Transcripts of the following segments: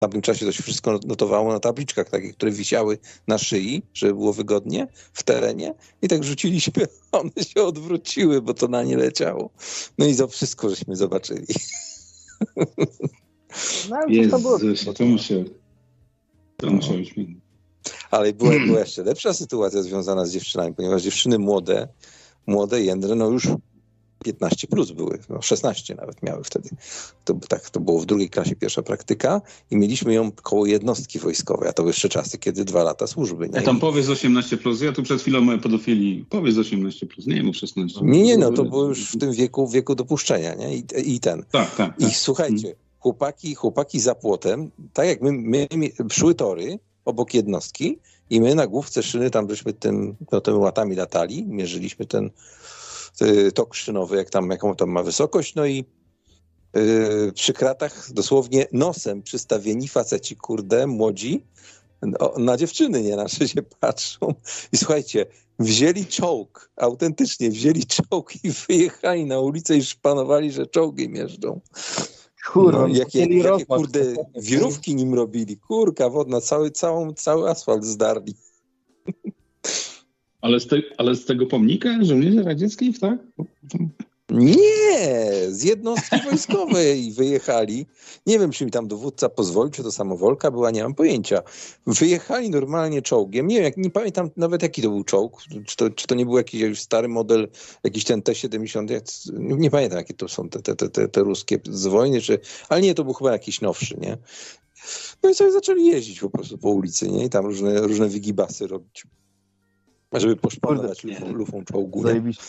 tamtym czasie to się wszystko notowało na tabliczkach takich, które wisiały na szyi, żeby było wygodnie w terenie i tak rzuciliśmy, one się odwróciły, bo to na nie leciało. No i to wszystko żeśmy zobaczyli. No, Jezus, to musiał być piękne. Ale była jeszcze lepsza sytuacja związana z dziewczynami, ponieważ dziewczyny młode, jędre, no już 15 plus były, 16 nawet miały wtedy. To było w drugiej klasie pierwsza praktyka i mieliśmy ją koło jednostki wojskowej, a to były jeszcze czasy, kiedy 2 lata służby. Nie? Ja tam powiedz 18 plus, ja tu przed chwilą moje pedofilii, powiedz 18 plus, nie mów 16. Nie, no to było już w tym wieku dopuszczenia, nie? I ten. Tak. I słuchajcie, chłopaki za płotem, tak jak my szły tory obok jednostki i my na główce szyny tam żeśmy tymi łatami latali, mierzyliśmy ten tok szynowy, jaką tam ma wysokość, no i przy kratach dosłownie nosem przystawieni faceci, młodzi, na dziewczyny nie nasze się patrzą. I słuchajcie, autentycznie wzięli czołg i wyjechali na ulicę i szpanowali, że czołgi mieszczą. Kurwa, jakie wirówki nim robili. Kurka wodna, cały asfalt zdarli. Ale z tego pomnika żołnierzy radzieckich, tak? Nie, z jednostki wojskowej wyjechali. Nie wiem, czy mi tam dowódca pozwolił, czy to samowolka była, nie mam pojęcia. Wyjechali normalnie czołgiem. Nie pamiętam nawet, jaki to był czołg. Czy to nie był jakiś już stary model, jakiś ten T-70. Nie pamiętam, jakie to są te ruskie z wojny, ale nie, to był chyba jakiś nowszy, nie? No i sobie zaczęli jeździć po prostu po ulicy, nie? I tam różne wigibasy robić. Żeby poszpanować lufą czołgu.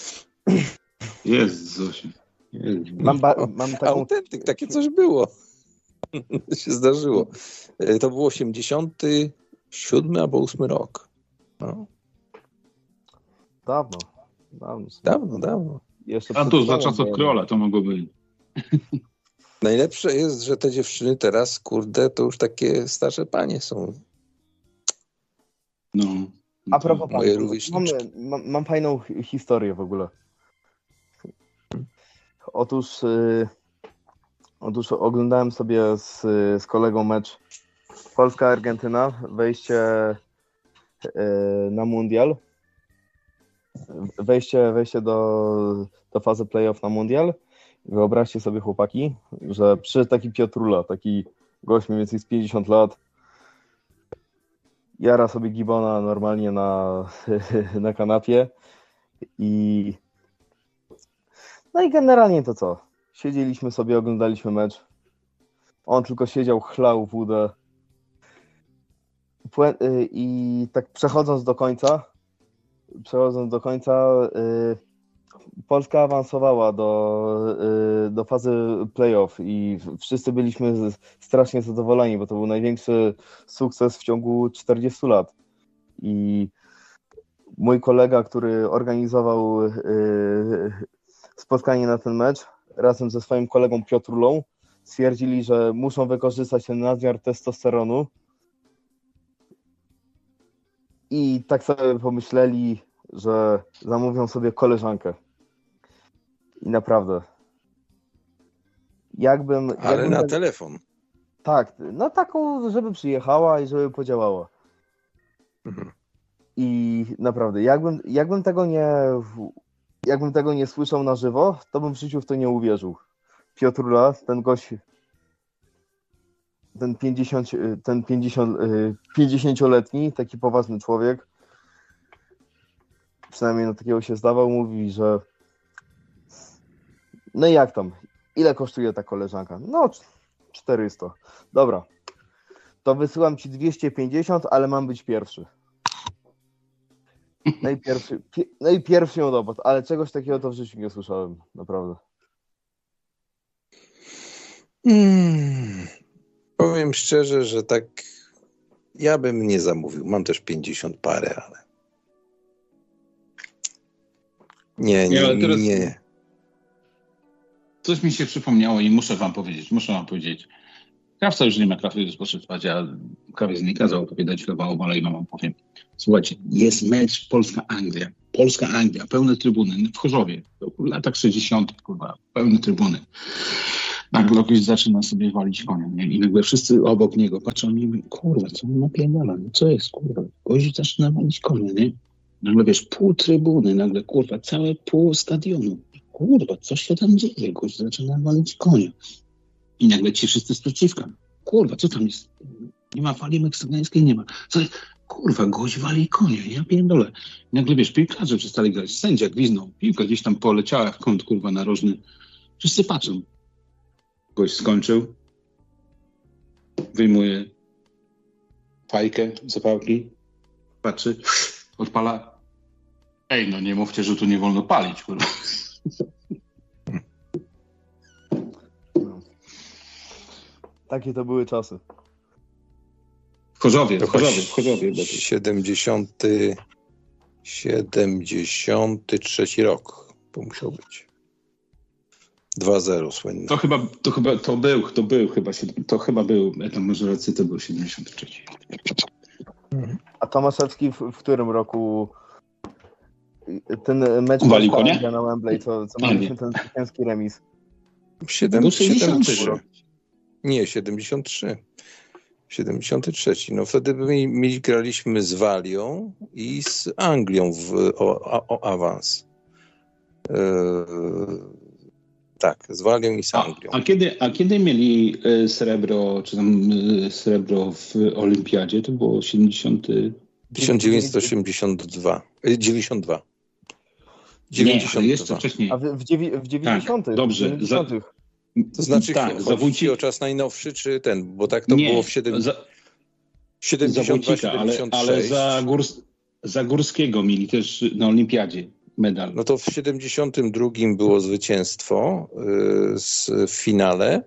Jezus. Mam taką... Autentyk, takie coś było. się zdarzyło. To był 87 albo 8 rok. No. Dawno. A to za czasów króla to mogło być. Najlepsze jest, że te dziewczyny teraz, to już takie starsze panie są. No. A propos moje mam fajną historię w ogóle. Otóż oglądałem sobie z kolegą mecz Polska-Argentyna, wejście na mundial, wejście do fazy playoff na mundial. Wyobraźcie sobie, chłopaki, że przyszedł taki Piotrula, taki gość mniej więcej z 50 lat, jara sobie gibona normalnie na kanapie i no i generalnie to co? Siedzieliśmy sobie, oglądaliśmy mecz. On tylko siedział, chlał wódę. I tak przechodząc do końca, Polska awansowała do fazy playoff i wszyscy byliśmy strasznie zadowoleni, bo to był największy sukces w ciągu 40 lat. I mój kolega, który organizował spotkanie na ten mecz, razem ze swoim kolegą Piotrulą, stwierdzili, że muszą wykorzystać ten nadmiar testosteronu i tak sobie pomyśleli, że zamówią sobie koleżankę. I naprawdę. Ale na telefon. Tak, no taką, żeby przyjechała i żeby podziałała. Mhm. I naprawdę, jakbym tego nie słyszał na żywo, to bym w życiu w to nie uwierzył. Piotrula, ten gość, ten 50-letni, taki poważny człowiek, przynajmniej na takiego się zdawał, mówi, że no i jak tam? Ile kosztuje ta koleżanka? No 400. Dobra. To wysyłam ci 250, ale mam być pierwszy. No i pierwszy ją dopadł, ale czegoś takiego to w życiu nie słyszałem, naprawdę. Powiem szczerze, że tak ja bym nie zamówił. Mam też 50 parę, ale nie. Coś mi się przypomniało i muszę wam powiedzieć. Krawca już nie ma kawy do spożytwania, a kawie znikazał opowiadać chyba o ale wam powiem. Słuchajcie, jest mecz Polska-Anglia, pełne trybuny w Chorzowie, w latach 60, pełne trybuny. nagle gość zaczyna sobie walić konia, nie? I nagle wszyscy obok niego patrzą i mówią, kurwa, co on napierdala, no co jest, kurwa? Gość zaczyna walić konia, nie? Nagle, wiesz, pół trybuny, nagle, kurwa, całe pół stadionu. Kurwa, co się tam dzieje? Gość zaczyna walić konia. I nagle ci wszyscy sprzeciwka. Kurwa, co tam jest? Nie ma fali meksykańskiej, nie ma. Co jest? Kurwa, gość wali konia, ja pierdolę. I nagle, wiesz, piłkarze przestali grać, sędzia gwizdnął, piłka gdzieś tam poleciała w kąt, kurwa, narożny. Wszyscy patrzą. Gość skończył, wyjmuje fajkę, zapałki, patrzy, odpala. Ej, no nie mówcie, że tu nie wolno palić, kurwa. Takie to były czasy. W Chorzowie. 73 rok to musiał być. 2-0 słynny. To chyba był, ja tam może rację, to był 73. A Tomaszewski w którym roku ten mecz walił konia? na Wembley, co mieliśmy ten zwycięski remis? 73. Nie, 73. 73. No wtedy graliśmy z Walią i z Anglią o awans. Tak, z Walią i z Anglią. A kiedy mieli srebro, czy tam srebro w Olimpiadzie? To było 1982. 92. Nie, ale jeszcze wcześniej. A w 90. Tak, dobrze. To znaczy, tak, chodzi ci o czas najnowszy, czy ten? Bo tak to było w 72-76. Ale za Górskiego mieli też na Olimpiadzie medal. No to w 72 było zwycięstwo w finale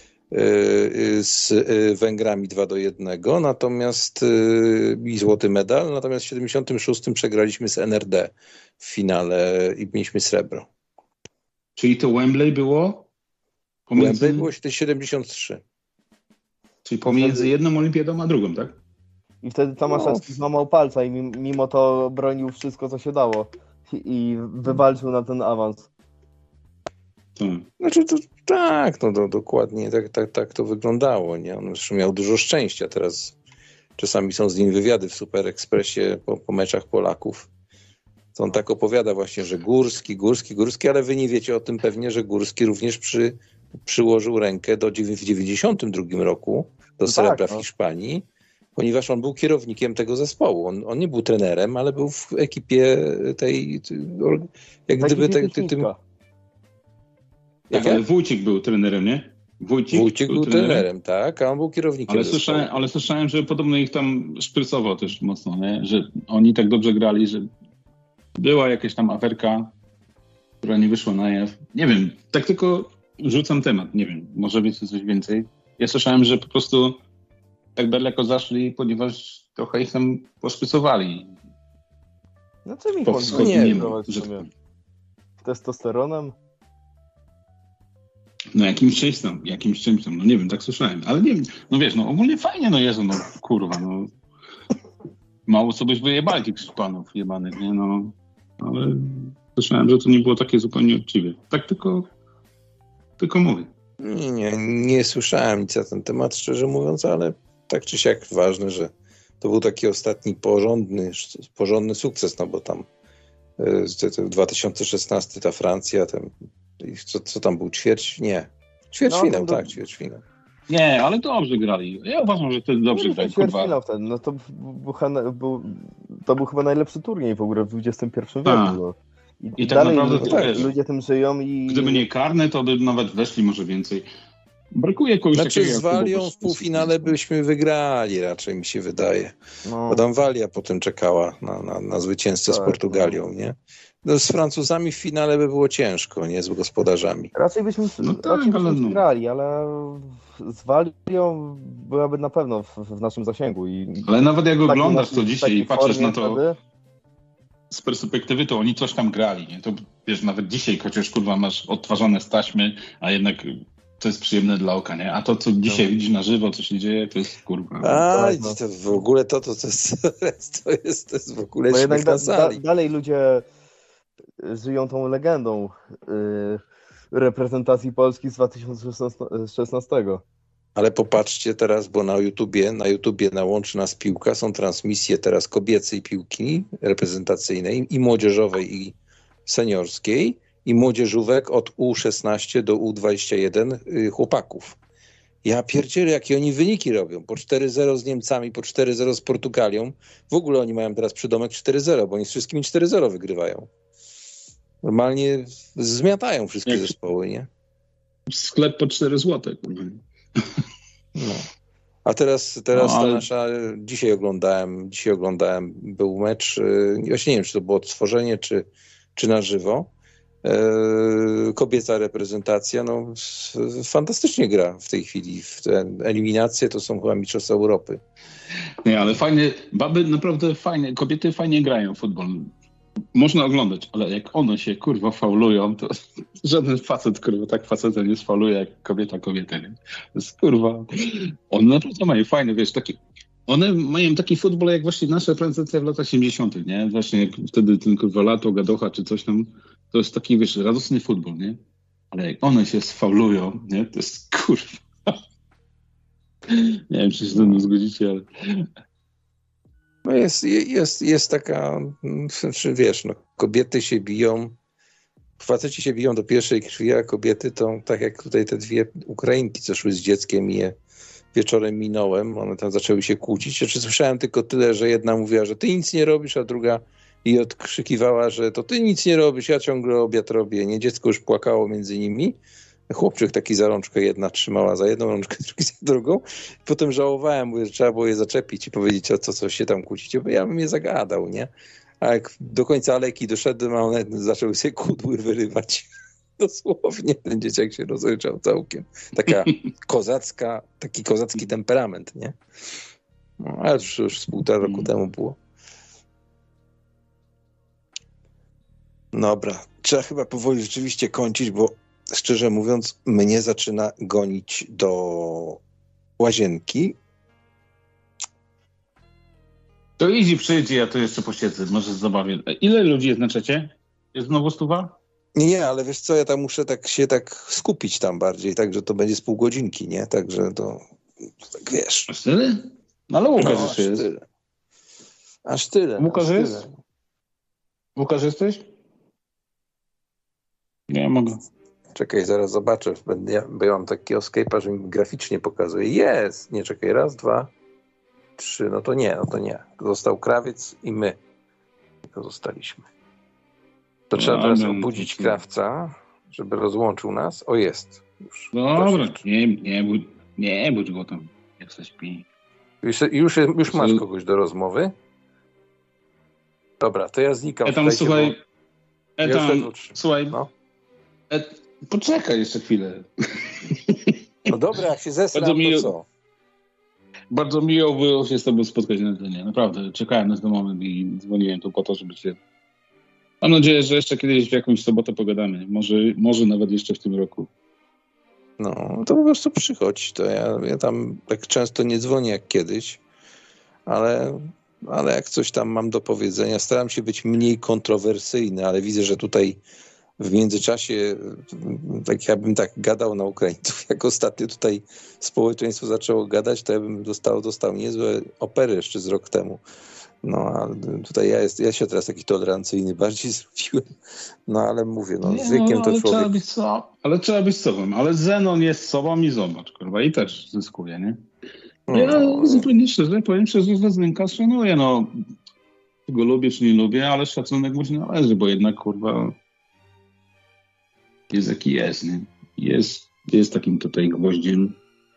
z Węgrami 2-1, natomiast i złoty medal, natomiast w 76 przegraliśmy z NRD w finale i mieliśmy srebro. Czyli to Wembley było? Wembley było 73. Czyli pomiędzy jedną olimpiadą a drugą, tak? I wtedy Tomaszewski złamał palca i mimo to bronił wszystko, co się dało. I wywalczył na ten awans. Znaczy to tak, no dokładnie tak to wyglądało, nie? On zresztą miał dużo szczęścia. Teraz czasami są z nim wywiady w Super Expressie po meczach Polaków. To on tak opowiada właśnie, że Górski, ale wy nie wiecie o tym pewnie, że Górski również przyłożył rękę w 92 roku do srebra w Hiszpanii, ponieważ on był kierownikiem tego zespołu. On nie był trenerem, ale był w ekipie tej, jak gdyby tym... Tak, ale Wójcik był trenerem, nie? Wójcik był trenerem, tak, a on był kierownikiem. Ale słyszałem, że podobno ich tam szprycował też mocno, nie? Że oni tak dobrze grali, że była jakaś tam aferka, która nie wyszła na jaw. Nie wiem, tak tylko rzucam temat, nie wiem, może wiecie coś więcej. Ja słyszałem, że po prostu tak daleko zaszli, ponieważ trochę ich tam poszprycowali. No co mi chodzi? Testosteronem? No jakimś czymś tam, no nie wiem, tak słyszałem, ale nie wiem, no wiesz, no ogólnie fajnie, no Jezu, no kurwa, no mało co byś wyjebali tych szpanów jebanych, nie, no, ale słyszałem, że to nie było takie zupełnie uczciwe. Tak tylko mówię. Nie słyszałem nic na ten temat, szczerze mówiąc, ale tak czy siak ważne, że to był taki ostatni porządny sukces, no bo tam 2016 ta Francja, co tam był, ćwierćfinał, tak, ćwierćfinał. Nie, ale dobrze grali. Ja uważam, że to dobrze grali. Ćwierćfinał wtedy, no to był chyba najlepszy turniej w ogóle w XXI wieku. No. I tak naprawdę ludzie tym żyją i... Gdyby nie karne, to by nawet weszli może więcej. Brakuje kogoś takiego... z Walią w półfinale byśmy wygrali, raczej mi się wydaje. No. Bo tam Walia potem czekała na zwycięzcę z Portugalią, nie? No, z Francuzami w finale by było ciężko, nie? Z gospodarzami. Raczej byśmy wygrali, ale z Walią byłaby na pewno w naszym zasięgu. Ale nawet jak oglądasz to dzisiaj i patrzysz na to z perspektywy, to oni coś tam grali, nie? To wiesz, nawet dzisiaj, chociaż kurwa masz odtwarzane z taśmy, a jednak to jest przyjemne dla oka, nie? A to, co dzisiaj widzisz na żywo, co się dzieje, to jest kurwa. To w ogóle to jest w ogóle śmiech na sali. Dalej ludzie żyją tą legendą reprezentacji Polski z 2016. Ale popatrzcie teraz, bo na YouTubie na Łączy Nas Piłka są transmisje teraz kobiecej piłki reprezentacyjnej i młodzieżowej i seniorskiej i młodzieżówek od U16 do U21 chłopaków. Ja pierdzielę, jakie oni wyniki robią. Po 4-0 z Niemcami, po 4-0 z Portugalią. W ogóle oni mają teraz przydomek 4-0, bo oni z wszystkimi 4-0 wygrywają. Normalnie zmiatają wszystkie zespoły, nie? Sklep po 4 złote. No. A teraz ta nasza, dzisiaj oglądałem, był mecz, właśnie nie wiem, czy to było odtworzenie, czy na żywo. Kobieca reprezentacja, no fantastycznie gra w tej chwili. W te eliminacje to są chyba mistrzostwa Europy. Nie, ale fajnie, baby naprawdę fajnie, kobiety fajnie grają w futbol. Można oglądać, ale jak one się, kurwa, faulują, to żaden facet, kurwa, tak facetem nie sfauluje jak kobietę. Nie? To jest, kurwa, one naprawdę mają fajne, wiesz, one mają taki futbol jak właśnie nasza reprezentacja w latach 70., nie? Właśnie jak wtedy ten, kurwa, Lato, Gadocha czy coś tam, to jest taki, wiesz, radosny futbol, nie? Ale jak one się sfaulują, nie? To jest, kurwa. Nie wiem, czy się ze mną zgodzicie, ale... No jest taka, wiesz, no, kobiety się biją, faceci się biją do pierwszej krwi, a kobiety to tak jak tutaj te dwie Ukrainki, co szły z dzieckiem i je wieczorem minąłem, one tam zaczęły się kłócić. Znaczy, słyszałem tylko tyle, że jedna mówiła, że ty nic nie robisz, a druga i odkrzykiwała, że to ty nic nie robisz, ja ciągle obiad robię. Nie, dziecko już płakało między nimi. Chłopczyk taki za rączkę, jedna trzymała za jedną rączkę, drugi za drugą. Potem żałowałem, bo trzeba było je zaczepić i powiedzieć, o co się tam kłócicie, bo ja bym je zagadał, nie? A jak do końca alejki doszedłem, a one zaczęły się kudły wyrywać. Dosłownie ten dzieciak się rozryczał całkiem. Taki kozacki temperament, nie? No, ale już z 1,5 roku temu było. Dobra, trzeba chyba powoli rzeczywiście kończyć, bo szczerze mówiąc, mnie zaczyna gonić do łazienki. To easy przyjdzie, ja tu jeszcze posiedzę, może zabawię. Ile ludzi jest na czacie? Jest znowu 100? Nie, ale wiesz co, ja tam muszę się skupić tam bardziej, tak, że to będzie z pół godzinki, nie? Także to tak wiesz. Aż tyle? No ale Łukasz jeszcze jest. Aż tyle. Łukasz jest? Łukasz jesteś? Nie mogę. Czekaj, zaraz zobaczę, bo ja mam taki Escape'a, że mi graficznie pokazuje. Jest! Nie, czekaj, 1, 2, 3, no to nie. Został Krawiec i my. To zostaliśmy. To trzeba teraz obudzić Krawca, żeby rozłączył nas. O, jest. Już. Dobra, nie budź go tam, jak się śpi. Już masz kogoś do rozmowy? Dobra, to ja znikam. Słuchaj, no. Poczekaj jeszcze chwilę. No dobra, jak się zesram, to co? Bardzo miło było się z tobą spotkać na antenie. Naprawdę, czekałem na ten moment i dzwoniłem tu po to, żeby cię... Mam nadzieję, że jeszcze kiedyś w jakąś sobotę pogadamy. Może nawet jeszcze w tym roku. No, to po prostu przychodź. To ja tam tak często nie dzwonię jak kiedyś, ale jak coś tam mam do powiedzenia, staram się być mniej kontrowersyjny, ale widzę, że tutaj w międzyczasie tak ja bym tak gadał na Ukraińców, jak ostatnio tutaj społeczeństwo zaczęło gadać, to ja bym dostał niezłe opery jeszcze z rok temu. No, a tutaj ja się teraz taki tolerancyjny bardziej zrobiłem. No, ale mówię, z wiekiem to człowiek... Trzeba być sobą. Ale Zenon jest sobą i zobacz, kurwa, i też zyskuje, nie? Ja zupełnie szczerze powiem, że Zdenka szanuję, Czy go lubię, czy nie lubię, ale szacunek mu się należy, bo jednak, kurwa, jest jaki jest, nie? Jest takim tutaj gwoździem.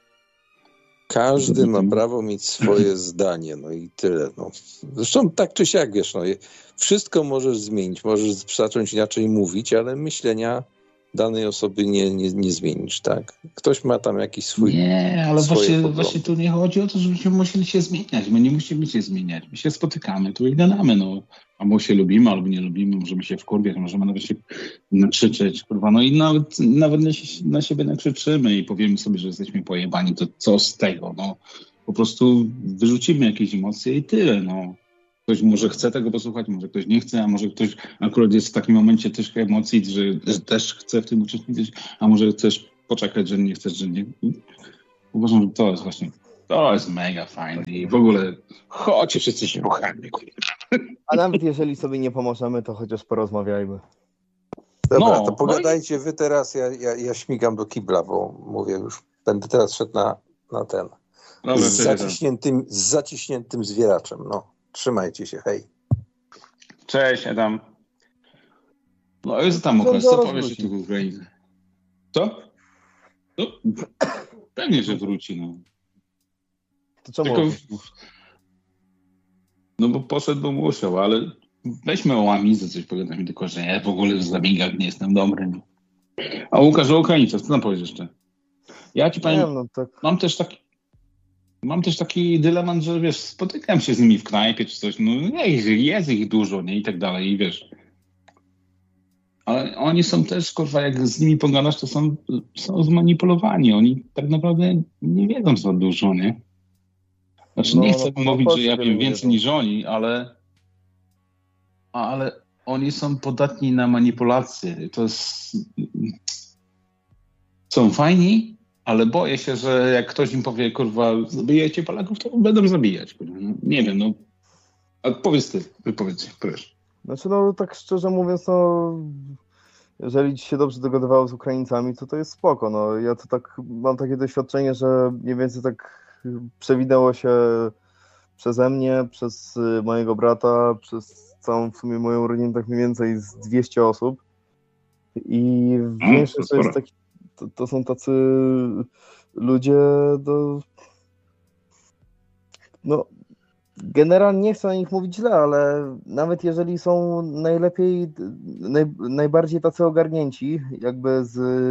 Każdy ma prawo mieć swoje zdanie, i tyle. Zresztą tak czy siak, wiesz, wszystko możesz zmienić, możesz zacząć inaczej mówić, ale myślenia danej osoby nie zmienisz, tak? Ktoś ma tam jakiś swój... Nie, ale właśnie tu nie chodzi o to, żebyśmy musieli się zmieniać. My nie musimy się zmieniać. My się spotykamy, tu i gadamy, Albo się lubimy, albo nie lubimy, możemy się wkurwiać, możemy nawet się nakrzyczeć, kurwa. I nawet na siebie nakrzyczymy i powiemy sobie, że jesteśmy pojebani, to co z tego, Po prostu wyrzucimy jakieś emocje i tyle, Ktoś może chce tego posłuchać, może ktoś nie chce, a może ktoś akurat jest w takim momencie też emocji, że też chce w tym uczestniczyć, a może chcesz poczekać, że nie chcesz, że nie. Uważam, że to jest mega fajne i w ogóle chodźcie wszyscy się ruchamy. A nawet jeżeli sobie nie pomożemy, to chociaż porozmawiajmy. Dobra, to pogadajcie wy teraz, ja śmigam do kibla, bo mówię już, będę teraz szedł na ten, Dobra, z zaciśniętym zwieraczem, no. Trzymajcie się, hej. Cześć, Adam. No jest tam okres, co powiesz tu w Ukrainie? Co? No, pewnie, że wróci, no. To czemu? No bo poszedł, bo musiał, ale weźmy o Amidze coś pogadamy, tylko że ja w ogóle w zabigach nie jestem dobry. A Łukasz, o Ukraińcach, co tam powiesz jeszcze? Ja ci powiem, mam też taki dylemat, że wiesz, spotykam się z nimi w knajpie czy coś, no jest ich dużo, nie, i tak dalej, i wiesz. Ale oni są też, kurwa, jak z nimi pogadasz, to są zmanipulowani. Oni tak naprawdę nie wiedzą za dużo, nie? Znaczy nie chcę mówić, że ja wiem więcej niż oni, ale oni są podatni na manipulacje. To jest... Są fajni, ale boję się, że jak ktoś im powie, kurwa, zabijajcie Polaków, to będą zabijać. Kurwa. No, nie wiem, no. A powiedz ty, wypowiedz, proszę. Znaczy, no tak szczerze mówiąc, jeżeli ci się dobrze dogadywało z Ukraińcami, to jest spoko. No, ja to tak mam takie doświadczenie, że mniej więcej tak przewinęło się przeze mnie, przez mojego brata, przez całą w sumie moją rodzinę, tak mniej więcej z 200 osób. I większość to jest taki, to są tacy ludzie no generalnie nie chcę na nich mówić źle, ale nawet jeżeli są najbardziej tacy ogarnięci, jakby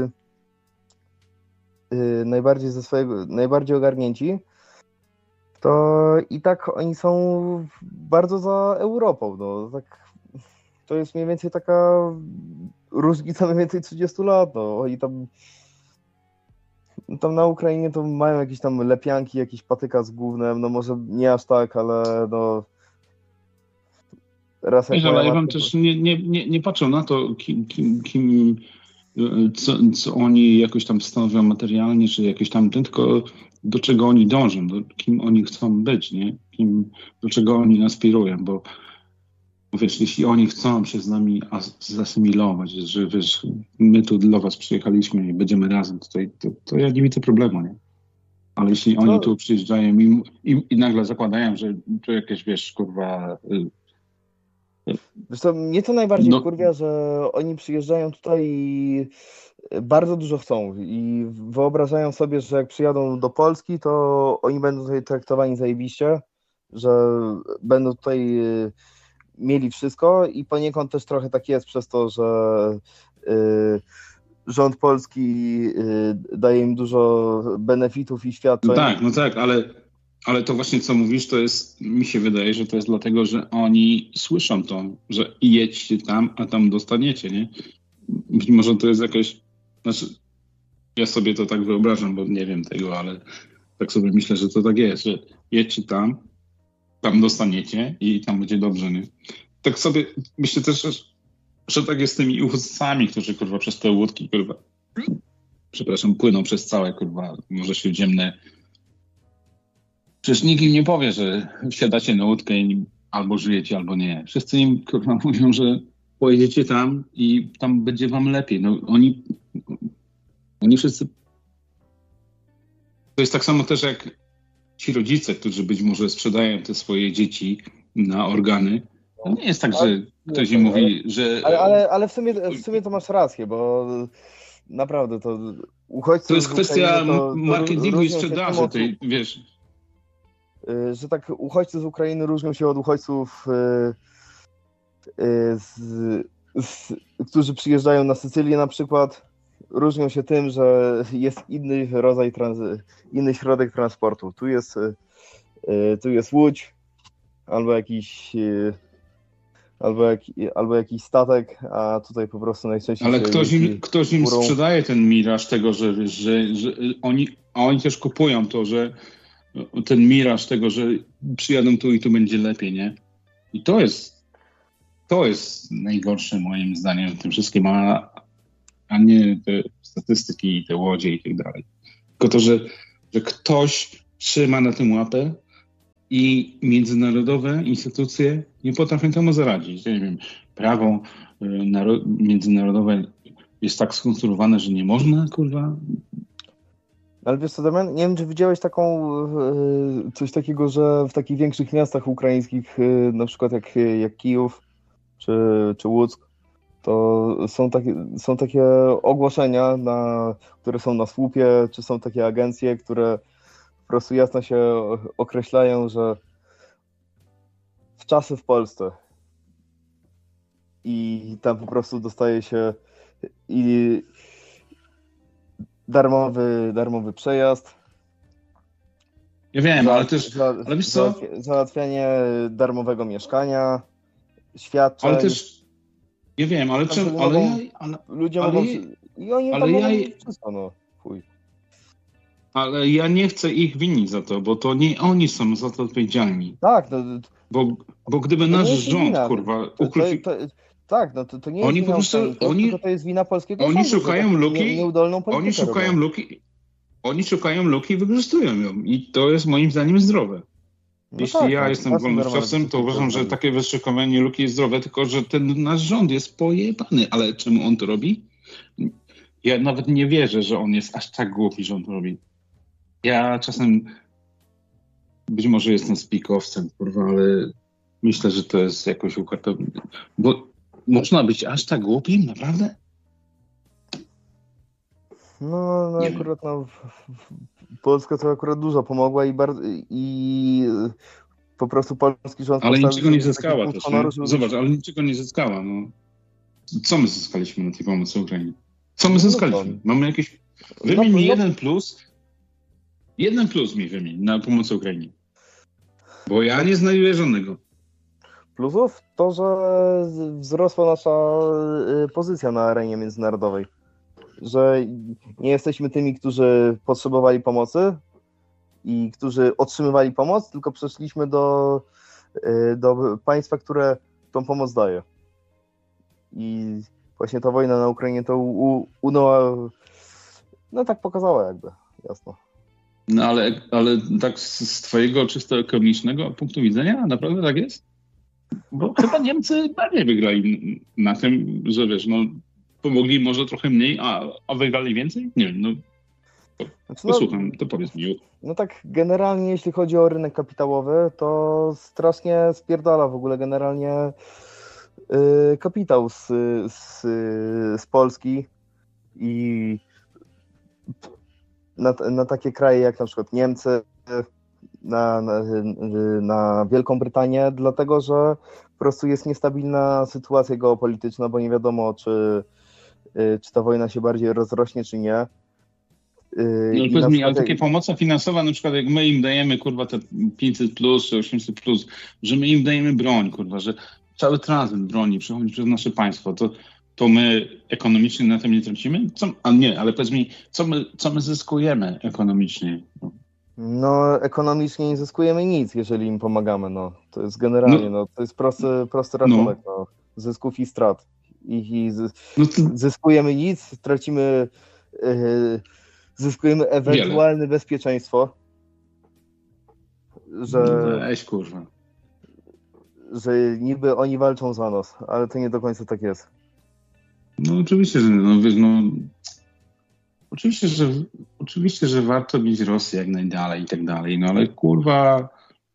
najbardziej ogarnięci, to i tak oni są bardzo za Europą. No, tak, to jest mniej więcej taka różnica mniej więcej 30 lat. No. Oni tam na Ukrainie to mają jakieś tam lepianki, jakieś patyka z gównem, no może nie aż tak, ale no... Ale ja wam też nie patrzę na to, co oni jakoś tam stanowią materialnie, czy jakieś tam, tylko do czego oni dążą, kim oni chcą być, nie? Do czego oni aspirują, bo wiesz, jeśli oni chcą się z nami zasymilować, że wiesz, my tu dla was przyjechaliśmy i będziemy razem tutaj, to ja nie widzę problemu, nie? Ale jeśli oni tu przyjeżdżają i nagle zakładają, że to jakieś, wiesz, kurwa... Wiesz co, mnie to najbardziej wkurwia, że oni przyjeżdżają tutaj i bardzo dużo chcą i wyobrażają sobie, że jak przyjadą do Polski, to oni będą tutaj traktowani zajebiście, że będą tutaj mieli wszystko i poniekąd też trochę tak jest przez to, że rząd polski daje im dużo benefitów i świadczeń. No tak, ale to właśnie co mówisz, to jest, mi się wydaje, że to jest dlatego, że oni słyszą to, że jedźcie tam, a tam dostaniecie, nie? Być może to jest jakoś, znaczy ja sobie to tak wyobrażam, bo nie wiem tego, ale tak sobie myślę, że to tak jest, że jedźcie tam dostaniecie i tam będzie dobrze, nie? Tak sobie myślę też, że tak jest z tymi uchodźcami, którzy, kurwa, przez te łódki, kurwa, przepraszam, płyną przez całe, kurwa, Morze Śródziemne. Przecież nikt im nie powie, że wsiadacie na łódkę i albo żyjecie, albo nie. Wszyscy im, kurwa, mówią, że pojedziecie tam i tam będzie wam lepiej. No oni wszyscy... To jest tak samo też jak ci rodzice, którzy być może sprzedają te swoje dzieci na organy. To nie jest tak, że ktoś im mówi, że... Ale w sumie to masz rację, bo naprawdę to uchodźcy... To jest kwestia marketingu i sprzedaży tej, wiesz... Że tak uchodźcy z Ukrainy różnią się od uchodźców, którzy przyjeżdżają na Sycylię na przykład. Różnią się tym, że jest inny rodzaj, inny środek transportu. Tu jest łódź albo jakiś statek, a tutaj po prostu najczęściej... Ale ktoś im sprzedaje ten miraż tego, że oni też kupują to, że ten miraż tego, że przyjadą tu i tu będzie lepiej, nie? I to jest najgorsze moim zdaniem w tym wszystkim, a nie te statystyki, te łodzie i tak dalej. Tylko to, że ktoś trzyma na tym łapę i międzynarodowe instytucje nie potrafią temu zaradzić. Ja nie wiem, prawo międzynarodowe jest tak skonstruowane, że nie można, kurwa. Ale wiesz co, Damian, nie wiem, czy widziałeś coś takiego, że w takich większych miastach ukraińskich, na przykład jak Kijów czy Łuck, to są takie ogłoszenia, które są na słupie, czy są takie agencje, które po prostu jasno się określają, że w czasy w Polsce i tam po prostu dostaje się darmowy przejazd. Ja wiem, ale wiesz co? Załatwianie darmowego mieszkania, świadczeń. Ale też, ja wiem, ale czemu, ludzie mogą, i oni tam mogą wszystko, no, chuj. Ale ja nie chcę ich winić za to, bo to nie oni są za to odpowiedzialni. Tak, bo gdyby nasz rząd, kurwa, tak, no to nie jest oni wina po prostu, tylko to jest wina polskiego oni rządu, szukają luki, nieudolną politykę oni szukają luki i wykorzystują ją. I to jest moim zdaniem zdrowe. Jeśli ja jestem wolnościowcem, to uważam, że takie wyszukiwanie luki jest zdrowe, tylko że ten nasz rząd jest pojebany. Ale czemu on to robi? Ja nawet nie wierzę, że on jest aż tak głupi, że on to robi. Ja czasem być może jestem spikowcem, kurwa, ale myślę, że to jest jakoś ukartowane. Bo można być aż tak głupim, naprawdę? No akurat Polska to akurat dużo pomogła i po prostu polski rząd... Ale niczego nie zyskała też, honoru, Zobacz, ale niczego nie zyskała. No. Co my zyskaliśmy na tej pomocy Ukrainie? Co my zyskaliśmy? Mamy jakieś... Wymień mi jeden plus. Jeden plus mi wymień na pomocy Ukrainie. Bo ja nie znajduję żadnego. Plusów? To, że wzrosła nasza pozycja na arenie międzynarodowej. Że nie jesteśmy tymi, którzy potrzebowali pomocy i którzy otrzymywali pomoc, tylko przeszliśmy do państwa, które tą pomoc daje. I właśnie ta wojna na Ukrainie to tak pokazała jakby, jasno. No ale tak z twojego czysto ekonomicznego punktu widzenia naprawdę tak jest? Bo chyba Niemcy bardziej wygrali na tym, że wiesz, no pomogli może trochę mniej, a wygrali więcej? Nie wiem, no posłucham, to powiedz mi. No tak generalnie jeśli chodzi o rynek kapitałowy, to strasznie spierdala w ogóle generalnie kapitał z Polski i na takie kraje jak na przykład Niemcy, na Wielką Brytanię, dlatego że po prostu jest niestabilna sytuacja geopolityczna, bo nie wiadomo, czy ta wojna się bardziej rozrośnie, czy nie. No powiedz mi, ale takie pomoce finansowe, na przykład jak my im dajemy, kurwa, te 500 plus, 800 plus, że my im dajemy broń, kurwa, że cały tranzyt broni przechodzi przez nasze państwo, to my ekonomicznie na tym nie tracimy? Ale powiedz mi, co my zyskujemy ekonomicznie? No, ekonomicznie nie zyskujemy nic, jeżeli im pomagamy, no. To jest generalnie, to jest prosty rachunek, zysków i strat. Zyskujemy nic, zyskujemy ewentualne bezpieczeństwo, że niby oni walczą za nas, ale to nie do końca tak jest. No oczywiście, że oczywiście, że warto bić Rosję jak najdalej i tak dalej, no ale kurwa,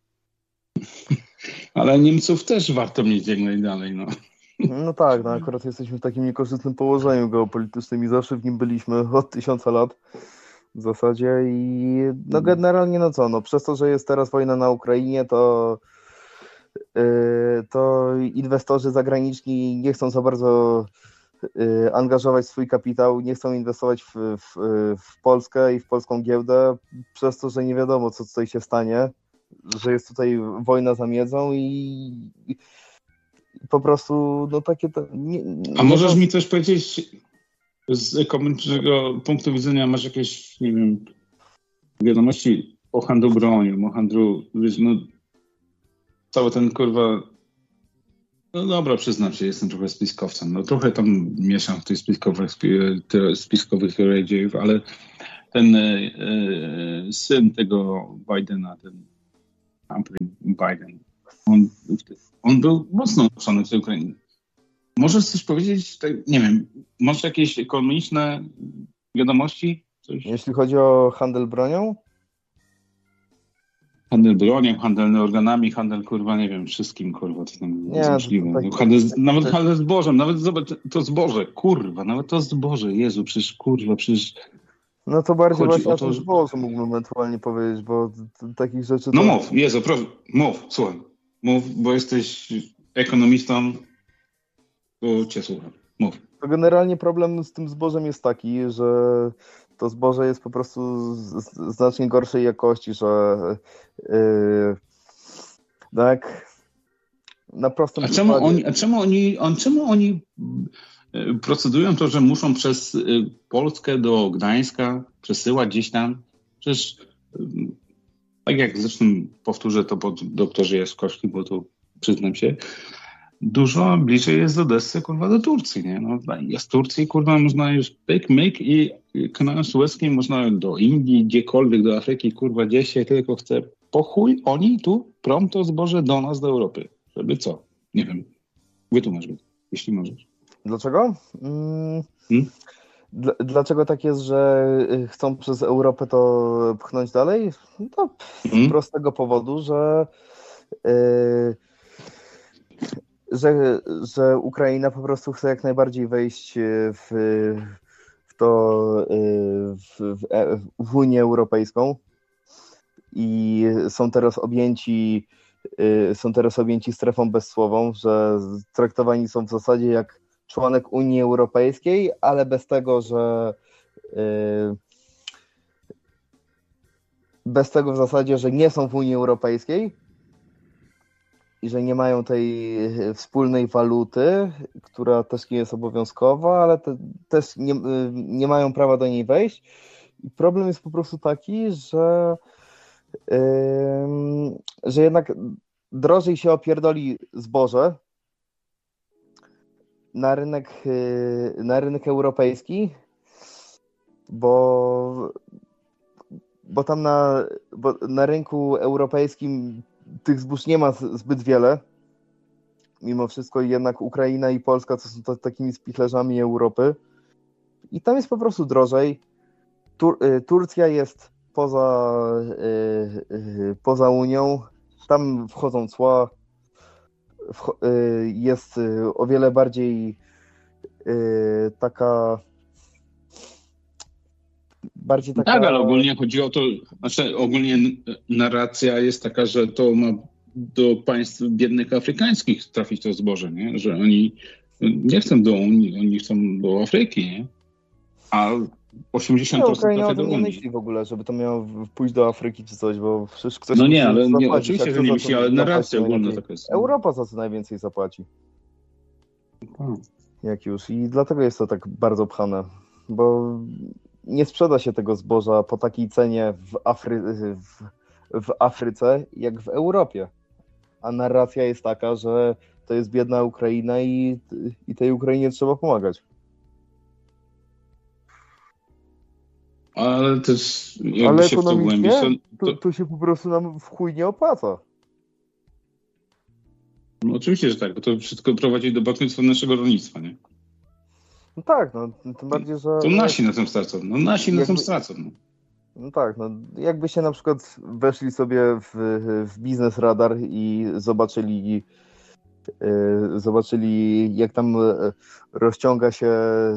ale Niemców też warto mieć jak najdalej, no. No tak, akurat jesteśmy w takim niekorzystnym położeniu geopolitycznym i zawsze w nim byliśmy od 1000 lat w zasadzie i generalnie przez to, że jest teraz wojna na Ukrainie, to inwestorzy zagraniczni nie chcą za bardzo angażować swój kapitał, nie chcą inwestować w Polskę i w polską giełdę, przez to, że nie wiadomo, co tutaj się stanie, że jest tutaj wojna za miedzą i po prostu takie... A możesz mi coś powiedzieć z ekonomicznego punktu widzenia, masz jakieś, nie wiem, wiadomości o handlu bronią, o handlu, wiesz, cały ten, kurwa, No dobra, przyznam się, jestem trochę spiskowcem. No trochę tam mieszam w tych spiskowych teoriach dziejów, ale ten syn tego Bidena, ten Humphrey Biden, on był mocno uczony w tej Ukrainie. Możesz coś powiedzieć, tak, nie wiem, masz jakieś ekonomiczne wiadomości? Coś? Jeśli chodzi o handel bronią? Handel bronią, handel organami, handel, kurwa, nie wiem, wszystkim, kurwa, co tam jest możliwe. Nawet handel zbożem, nawet zobacz, to zboże, kurwa, nawet to zboże, Jezu, przecież... No to bardziej chodzi właśnie o o to, tym że... zbożu mógłbym ewentualnie powiedzieć, bo takich rzeczy No to... mów, Jezu, proszę, mów, słuchaj, mów, bo jesteś ekonomistą, to cię słucham, mów. To generalnie problem z tym zbożem jest taki, że to zboże jest po prostu znacznie gorszej jakości, że tak na prostym A czemu oni procedują to, że muszą przez Polskę do Gdańska przesyłać gdzieś tam? Przecież tak jak zresztą powtórzę to po doktorze Jaskowskim, bo to przyznam się, dużo bliżej jest do Odessy, kurwa, do Turcji, nie? No, z Turcji, kurwa, można już myk i kanałem sueskim można do Indii, gdziekolwiek, do Afryki, kurwa, gdzieś się tylko chce. Po chuj oni tu prą to zboże do nas, do Europy. Żeby co? Nie wiem. Wytłumacz mi, jeśli możesz. Dlaczego? Dlaczego tak jest, że chcą przez Europę to pchnąć dalej? No, z prostego powodu, że Ukraina po prostu chce jak najbardziej wejść w Unię Europejską i są teraz objęci strefą bezcłową, że traktowani są w zasadzie jak członek Unii Europejskiej, ale bez tego, w zasadzie, że nie są w Unii Europejskiej i że nie mają tej wspólnej waluty, która też nie jest obowiązkowa, ale też nie mają prawa do niej wejść. I problem jest po prostu taki, że jednak drożej się opierdoli zboże na rynek europejski, bo tam na rynku europejskim tych zbóż nie ma zbyt wiele. Mimo wszystko jednak Ukraina i Polska to są takimi spichlerzami Europy. I tam jest po prostu drożej. Turcja jest poza Unią. Tam wchodzą cła. Jest o wiele bardziej taka... Tak, ale ogólnie chodzi o to, znaczy ogólnie narracja jest taka, że to ma do państw biednych afrykańskich trafić to zboże, nie? Że oni nie chcą do Unii, oni chcą do Afryki, nie? A 80% trafia do Unii. Nie myśli w ogóle, żeby to miało pójść do Afryki czy coś, bo przecież ktoś... No nie, ale nie, oczywiście, że nie myśli, ale narracja ogólna taka jest. Europa za co najwięcej zapłaci. Jak już. I dlatego jest to tak bardzo pchane, bo nie sprzeda się tego zboża po takiej cenie w Afryce, jak w Europie. A narracja jest taka, że to jest biedna Ukraina i tej Ukrainie trzeba pomagać. Ale też ale się ekonomicznie to się po prostu nam w chuj nie opłaca. No oczywiście, że tak, bo to wszystko prowadzi do bankructwa naszego rolnictwa, nie? No tak, no tym bardziej, że... To nasi na tym stracą, na tym stracą. No tak, no jakby się na przykład weszli sobie w biznes radar i zobaczyli jak tam rozciąga się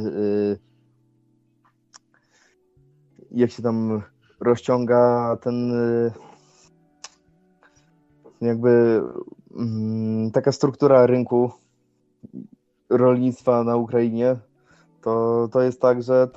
ten jakby taka struktura rynku rolnictwa na Ukrainie, to jest tak, że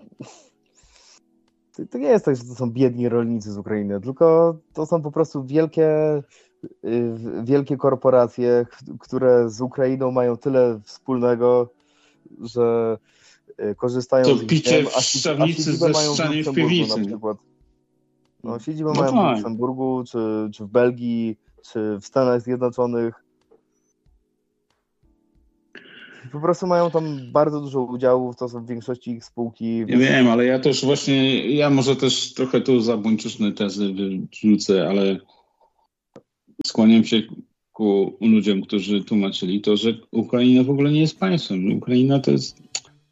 to nie jest tak, że to są biedni rolnicy z Ukrainy, tylko to są po prostu wielkie korporacje, które z Ukrainą mają tyle wspólnego, że korzystają to z picie w szczawnicy ze szczaniem w piwnicy. Na przykład. No, siedzibę mają w Luksemburgu, czy w Belgii, czy w Stanach Zjednoczonych. Po prostu mają tam bardzo dużo udziałów, to są w większości ich spółki. Ja wiem, ale ja też właśnie, ja może też trochę tu zabójczyszne tezy wyrzucę, ale skłaniam się ku ludziom, którzy tłumaczyli to, że Ukraina w ogóle nie jest państwem. Ukraina to jest...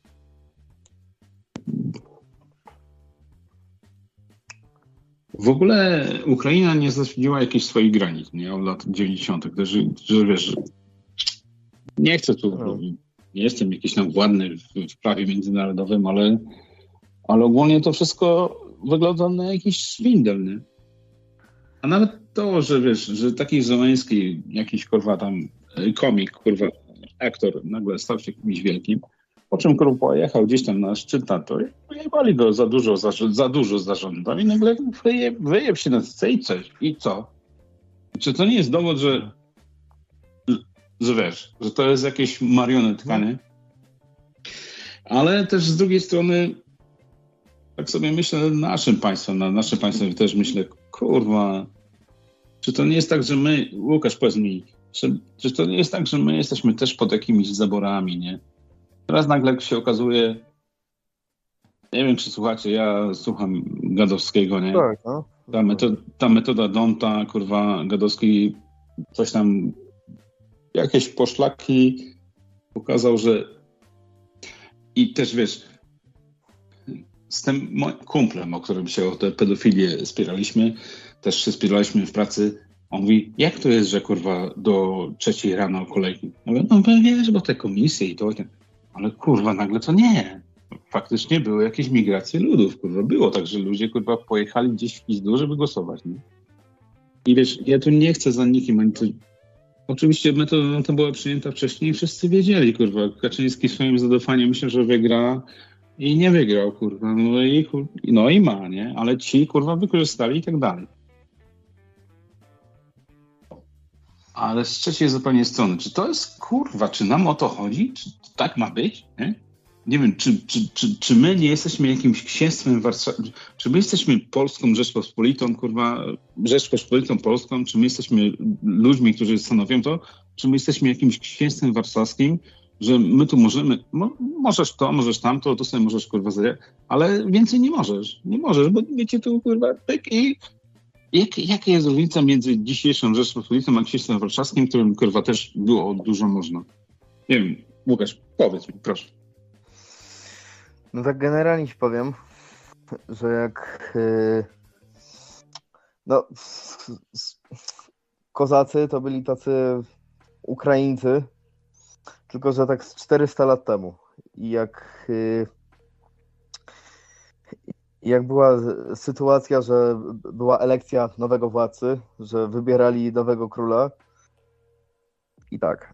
W ogóle Ukraina nie zasiedziła jakichś swoich granic, nie? Od lat 90. Że wiesz, nie chcę tu, nie jestem jakiś tam władny w prawie międzynarodowym, ale ogólnie to wszystko wygląda na jakiś szwindel, nie? A nawet to, że wiesz, że taki Zełenski, jakiś kurwa tam komik, kurwa aktor nagle stał się kimś wielkim, po czym kurwa pojechał gdzieś tam na szczyt NATO i pojechali go za dużo zarządami i nagle wyjeb się na scenę i coś. I co? Czy to nie jest dowód, że wiesz, że to jest jakieś marionetka, nie? Ale też z drugiej strony tak sobie myślę nad naszym państwem też myślę, kurwa, czy to nie jest tak, że my, Łukasz, powiedz mi, czy to nie jest tak, że my jesteśmy też pod jakimiś zaborami, nie? Teraz nagle się okazuje, nie wiem, czy słuchacie, ja słucham Gadowskiego, nie? Tak, no. Ta metoda Donta, kurwa, Gadowski coś tam, jakieś poszlaki pokazał, że i też wiesz, z tym moim kumplem, o którym się o tę pedofilię spieraliśmy, też się spieraliśmy w pracy, on mówi, jak to jest, że kurwa do 3 rano kolejki? Mówię, no wiesz, bo te komisje i to, ale kurwa nagle to nie. Faktycznie były jakieś migracje ludów, kurwa. Było tak, że ludzie kurwa pojechali gdzieś w pizdu, żeby głosować, nie? I wiesz, ja tu nie chcę za nikim ani to... Oczywiście metoda ta była przyjęta wcześniej i wszyscy wiedzieli, kurwa. Kaczyński swoim zadofaniem myślał, że wygra i nie wygrał, kurwa. No i ma, nie? Ale ci, kurwa, wykorzystali i tak dalej. Ale z trzeciej zupełnie strony, czy to jest, kurwa, czy nam o to chodzi? Czy tak ma być, nie? Nie wiem, czy my nie jesteśmy jakimś księstwem Warszawy, czy my jesteśmy Polską Rzeczpospolitą, kurwa, Rzeczpospolitą Polską, czy my jesteśmy ludźmi, którzy stanowią to, czy my jesteśmy jakimś księstwem warszawskim, że my tu możemy, możesz to, możesz tamto, to sobie możesz, kurwa, ale więcej nie możesz, bo wiecie tu, kurwa, tak i jaka jest różnica między dzisiejszą Rzeczpospolitą a księstwem warszawskim, którym, kurwa, też było dużo można? Nie wiem, Łukasz, powiedz mi, proszę. No tak generalnie ci powiem, że jak kozacy to byli tacy Ukraińcy, tylko że tak z 400 lat temu. I jak była sytuacja, że była elekcja nowego władcy, że wybierali nowego króla i tak.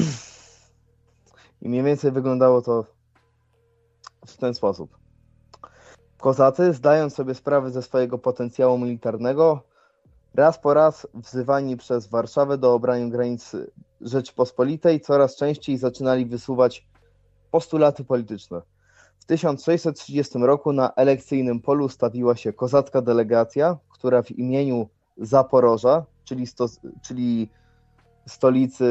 I mniej więcej wyglądało to w ten sposób. Kozacy, zdając sobie sprawę ze swojego potencjału militarnego, raz po raz wzywani przez Warszawę do obrony granic Rzeczypospolitej, coraz częściej zaczynali wysuwać postulaty polityczne. W 1630 roku na elekcyjnym polu stawiła się kozacka delegacja, która w imieniu Zaporoża, czyli stolicy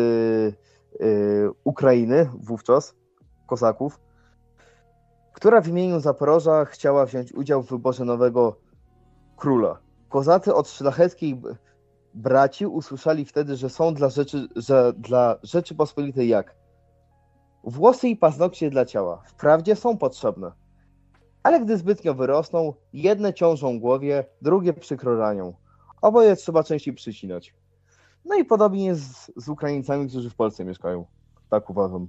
Ukrainy wówczas, kozaków, która w imieniu Zaporoża chciała wziąć udział w wyborze nowego króla. Kozacy od szlacheckiej braci usłyszeli wtedy, że są dla Rzeczypospolitej jak włosy i paznokcie dla ciała. Wprawdzie są potrzebne, ale gdy zbytnio wyrosną, jedne ciążą głowie, drugie przykro ranią. Oboje trzeba częściej przycinać. No i podobnie jest z Ukraińcami, którzy w Polsce mieszkają. Tak uważam.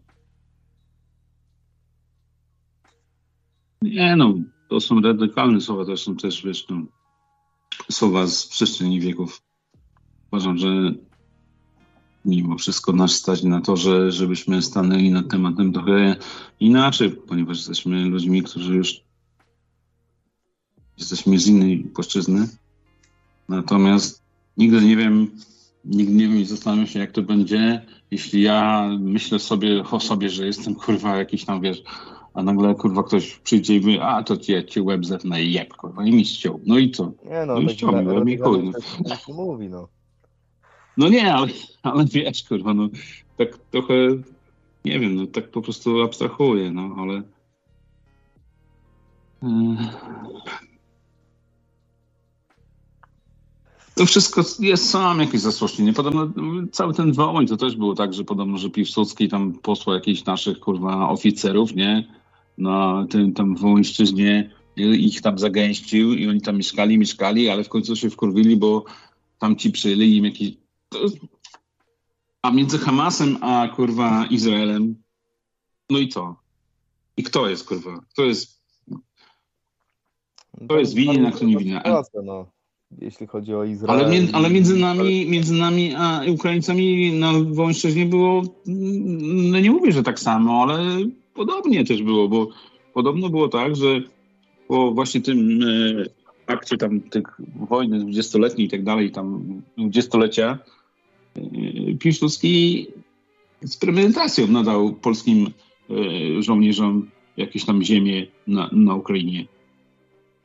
Nie no, to są radykalne słowa, to są też, wiesz, no, słowa z przestrzeni wieków. Uważam, że mimo wszystko nas stać na to, żebyśmy stanęli nad tematem trochę inaczej, ponieważ jesteśmy ludźmi, którzy już jesteśmy z innej płaszczyzny. Natomiast nigdy nie wiem i zastanawiam się, jak to będzie, jeśli ja myślę sobie o sobie, że jestem, kurwa, jakiś tam, wiesz, a nagle, kurwa, ktoś przyjdzie i mówi, a to ci łeb zetnę i jeb, kurwa, i mi ściął. No i co? Nie no, no i ściął mi łeb i chuj. No. Mówi, no. No nie, ale wiesz, kurwa, no tak trochę Nie wiem, no tak po prostu abstrahuję, no ale... To wszystko jest sam jakieś zasłoszczenie. Podobno cały ten wołyń to też było tak, że podobno, że Piłsudski tam posłał jakichś naszych kurwa oficerów, nie? Na tym tam Wołyńszczyźnie ich tam zagęścił i oni tam mieszkali, ale w końcu się wkurwili, bo tam ci przyjęli im jakieś... A między Hamasem a kurwa Izraelem, no i co? I kto jest kurwa? Kto jest winien, a kto nie winien? No, jeśli chodzi o Izrael. Ale między nami a Ukraińcami na Wołyńszczyźnie było, no nie mówię, że tak samo, ale podobnie też było, bo podobno było tak, że po właśnie tym akcie tam tych wojny 20-letniej i tak dalej, tam 20-lecia, Piłsudski z premedytacją nadał polskim żołnierzom jakieś tam ziemię na Ukrainie.